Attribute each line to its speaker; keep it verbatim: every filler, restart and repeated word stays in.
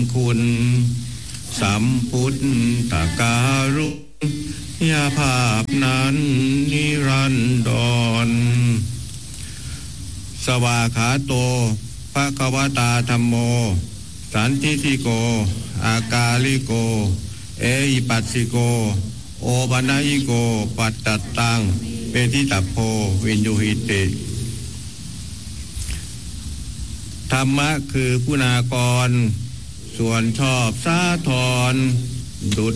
Speaker 1: คุณสัมพุทธการุญาภาพนั้นนิรันดรสวาขาโตภควตาธัมโมสันทิฏฐิโกอากาลิโกเอหิปัสสิโกโอปัญญิโกปัตตัตตังเปติตัพโพวินยูหิติธรรมะคือคุณากรส่วนชอบสาธรดุจ